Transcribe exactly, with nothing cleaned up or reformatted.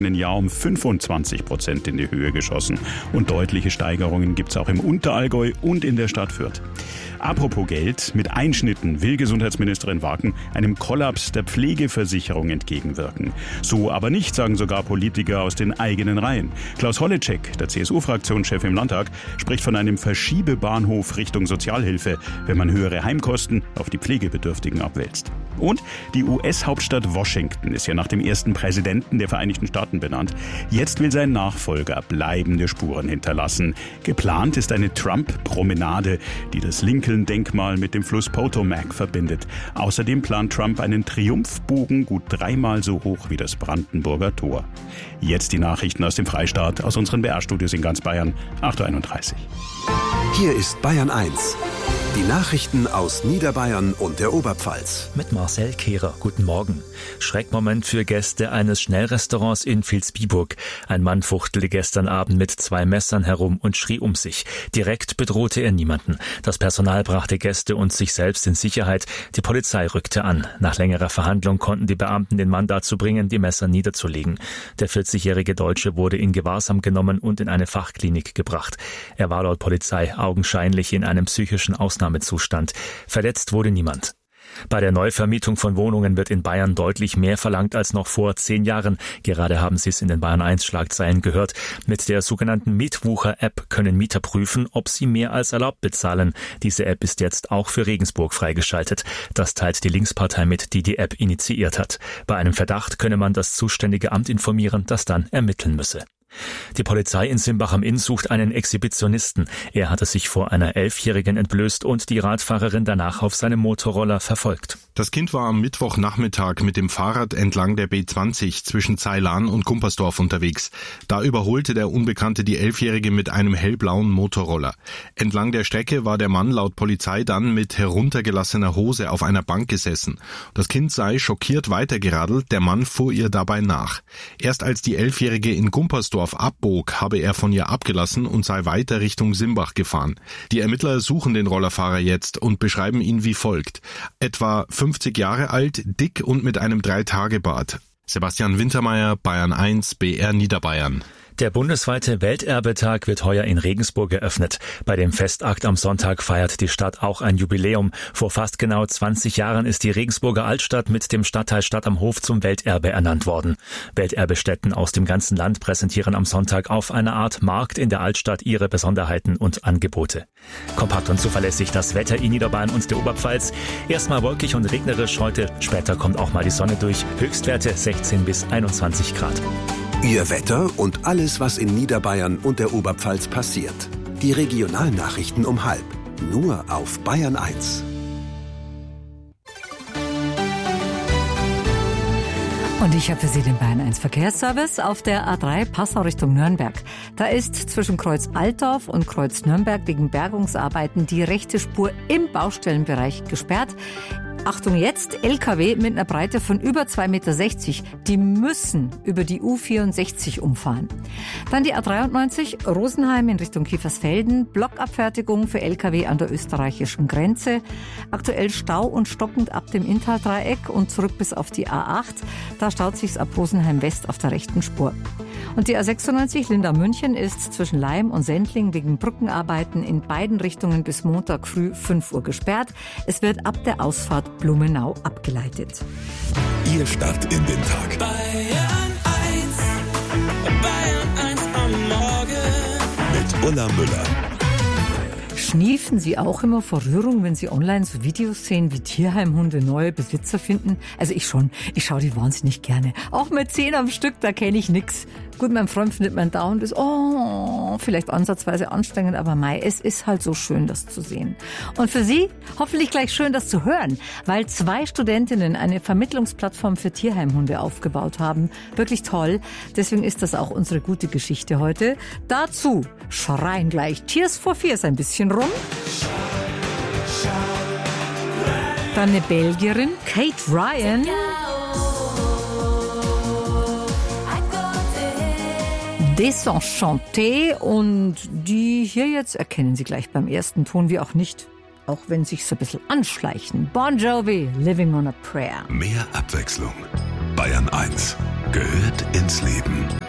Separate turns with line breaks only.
Jahr um fünfundzwanzig Prozent in die Höhe geschossen. Und deutliche Steigerungen gibt es auch im Unterallgäu und in der Stadt Fürth. Apropos Geld, mit Einschnitten will Gesundheitsministerin Waken einem Kollaps der Pflegeversicherung entgegenwirken. So aber nicht, sagen sogar Politiker aus den eigenen Reihen. Klaus Holleczek, der C S U-Fraktionschef im Landtag, spricht von einem Verschiebebahnhof Richtung Sozialhilfe, wenn man höhere Heimkosten auf die Pflegebedürftigen abwälzt. Und die U S-Hauptstadt Washington ist ja nach dem ersten Präsidenten der Vereinigten Staaten benannt. Jetzt will sein Nachfolger bleibende Spuren hinterlassen. Geplant ist eine Trump-Promenade, die das Lincoln-Denkmal mit dem Fluss Potomac verbindet. Außerdem plant Trump einen Triumphbogen gut dreimal so hoch wie das Brandenburger Tor. Jetzt die Nachrichten aus dem Freistaat, aus unseren B R-Studios in ganz Bayern, acht Uhr einunddreißig.
Hier ist Bayern eins. Die Nachrichten aus Niederbayern und der Oberpfalz.
Mit Marcel Kehrer. Guten Morgen. Schreckmoment für Gäste eines Schnellrestaurants in Vilsbiburg. Ein Mann fuchtelte gestern Abend mit zwei Messern herum und schrie um sich. Direkt bedrohte er niemanden. Das Personal brachte Gäste und sich selbst in Sicherheit. Die Polizei rückte an. Nach längerer Verhandlung konnten die Beamten den Mann dazu bringen, die Messer niederzulegen. Der vierzigjährige Deutsche wurde in Gewahrsam genommen und in eine Fachklinik gebracht. Er war laut Polizei augenscheinlich in einem psychischen Ausnahmezustand. Verletzt wurde niemand. Bei der Neuvermietung von Wohnungen wird in Bayern deutlich mehr verlangt als noch vor zehn Jahren. Gerade haben Sie es in den Bayern eins Schlagzeilen gehört. Mit der sogenannten Mietwucher-App können Mieter prüfen, ob sie mehr als erlaubt bezahlen. Diese App ist jetzt auch für Regensburg freigeschaltet. Das teilt die Linkspartei mit, die die App initiiert hat. Bei einem Verdacht könne man das zuständige Amt informieren, das dann ermitteln müsse. Die Polizei in Simbach am Inn sucht einen Exhibitionisten. Er hatte sich vor einer Elfjährigen entblößt und die Radfahrerin danach auf seinem Motorroller verfolgt.
Das Kind war am Mittwochnachmittag mit dem Fahrrad entlang der B zwanzig zwischen Zeilan und Kumpersdorf unterwegs. Da überholte der Unbekannte die Elfjährige mit einem hellblauen Motorroller. Entlang der Strecke war der Mann laut Polizei dann mit heruntergelassener Hose auf einer Bank gesessen. Das Kind sei schockiert weitergeradelt, der Mann fuhr ihr dabei nach. Erst als die Elfjährige in Kumpersdorf abbog, habe er von ihr abgelassen und sei weiter Richtung Simbach gefahren. Die Ermittler suchen den Rollerfahrer jetzt und beschreiben ihn wie folgt. Etwa fünfzig Jahre alt, dick und mit einem Drei-Tage-Bart. Sebastian Wintermeyer, Bayern eins, B R Niederbayern.
Der bundesweite Welterbetag wird heuer in Regensburg eröffnet. Bei dem Festakt am Sonntag feiert die Stadt auch ein Jubiläum. Vor fast genau zwanzig Jahren ist die Regensburger Altstadt mit dem Stadtteil Stadt am Hof zum Welterbe ernannt worden. Welterbestätten aus dem ganzen Land präsentieren am Sonntag auf einer Art Markt in der Altstadt ihre Besonderheiten und Angebote. Kompakt und zuverlässig das Wetter in Niederbayern und der Oberpfalz. Erstmal wolkig und regnerisch heute, später kommt auch mal die Sonne durch. Höchstwerte sechzehn bis einundzwanzig Grad.
Ihr Wetter und alles, was in Niederbayern und der Oberpfalz passiert. Die Regionalnachrichten um halb. Nur auf Bayern eins.
Und ich habe für Sie den Bayern eins Verkehrsservice auf der A drei Passau Richtung Nürnberg. Da ist zwischen Kreuz Altdorf und Kreuz Nürnberg wegen Bergungsarbeiten die rechte Spur im Baustellenbereich gesperrt. Achtung jetzt, L K W mit einer Breite von über zwei Meter sechzig, die müssen über die U vierundsechzig umfahren. Dann die A dreiundneunzig, Rosenheim in Richtung Kiefersfelden, Blockabfertigung für L K W an der österreichischen Grenze. Aktuell Stau und stockend ab dem Inntal-Dreieck und zurück bis auf die A acht. Da staut sich's ab Rosenheim West auf der rechten Spur. Und die A sechsundneunzig Linda-München ist zwischen Laim und Sendling wegen Brückenarbeiten in beiden Richtungen bis Montag früh fünf Uhr gesperrt. Es wird ab der Ausfahrt Blumenau abgeleitet.
Ihr Start in den Tag.
Bayern eins, Bayern eins am Morgen.
Mit Ulla Müller.
Schniefen Sie auch immer vor Rührung, wenn Sie online so Videos sehen, wie Tierheimhunde neue Besitzer finden? Also ich schon. Ich schaue die wahnsinnig gerne. Auch mit zehn am Stück, da kenne ich nix. Gut, mein Freund findet mein dauernd ist, oh, vielleicht ansatzweise anstrengend, aber mei, es ist halt so schön, das zu sehen. Und für Sie hoffentlich gleich schön, das zu hören, weil zwei Studentinnen eine Vermittlungsplattform für Tierheimhunde aufgebaut haben. Wirklich toll. Deswegen ist das auch unsere gute Geschichte heute. Dazu schreien gleich Tears for Fears ein bisschen rum. Dann eine Belgierin, Kate Ryan. Desenchanté, und die hier jetzt erkennen Sie gleich beim ersten Ton, wie auch nicht, auch wenn sich so ein bisschen anschleichen. Bon Jovi, Living on a Prayer.
Mehr Abwechslung. Bayern eins. gehört ins Leben.